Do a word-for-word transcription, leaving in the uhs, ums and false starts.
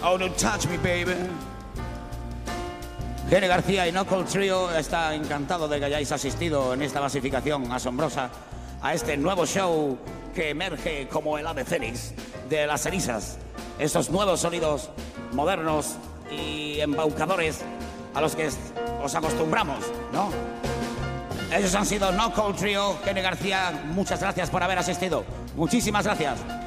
Oh, don't touch me, baby. Gene García y Knuckle Trio está encantado de que hayáis asistido en esta masificación asombrosa a este nuevo show que emerge como el ave fénix de las cenizas. Estos nuevos sonidos modernos y embaucadores a los que os acostumbramos, ¿no? Ellos han sido Knuckle Trio. Gene García, muchas gracias por haber asistido. Muchísimas gracias.